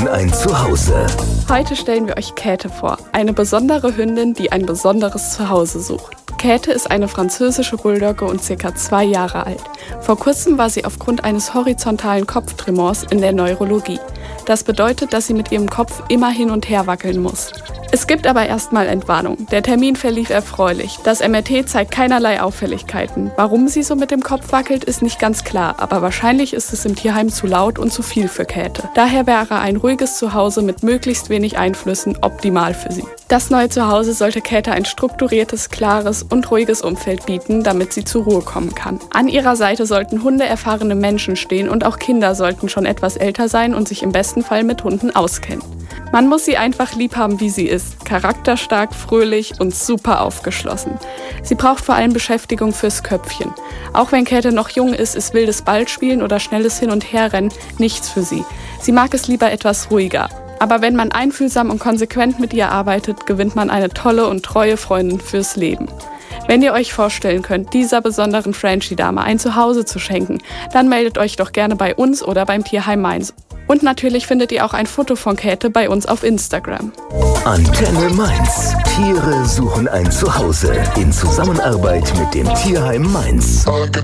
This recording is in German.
suchen ein Zuhause. Heute stellen wir euch Käthe vor, eine besondere Hündin, die ein besonderes Zuhause sucht. Käthe ist eine französische Bulldogge und ca. 2 Jahre alt. Vor kurzem war sie aufgrund eines horizontalen Kopftremors in der Neurologie. Das bedeutet, dass sie mit ihrem Kopf immer hin und her wackeln muss. Es gibt aber erstmal Entwarnung. Der Termin verlief erfreulich. Das MRT zeigt keinerlei Auffälligkeiten. Warum sie so mit dem Kopf wackelt, ist nicht ganz klar, aber wahrscheinlich ist es im Tierheim zu laut und zu viel für Käthe. Daher wäre ein ruhiges Zuhause mit möglichst wenig Einflüssen optimal für sie. Das neue Zuhause sollte Käthe ein strukturiertes, klares und ruhiges Umfeld bieten, damit sie zur Ruhe kommen kann. An ihrer Seite sollten hundeerfahrene Menschen stehen und auch Kinder sollten schon etwas älter sein und sich im besten Fall mit Hunden auskennen. Man muss sie einfach lieb haben, wie sie ist. Charakterstark, fröhlich und super aufgeschlossen. Sie braucht vor allem Beschäftigung fürs Köpfchen. Auch wenn Käthe noch jung ist wildes Ballspielen oder schnelles Hin- und Herrennen nichts für sie. Sie mag es lieber etwas ruhiger. Aber wenn man einfühlsam und konsequent mit ihr arbeitet, gewinnt man eine tolle und treue Freundin fürs Leben. Wenn ihr euch vorstellen könnt, dieser besonderen Frenchie-Dame ein Zuhause zu schenken, dann meldet euch doch gerne bei uns oder beim Tierheim Mainz. Und natürlich findet ihr auch ein Foto von Käthe bei uns auf Instagram. Antenne Mainz. Tiere suchen ein Zuhause in Zusammenarbeit mit dem Tierheim Mainz.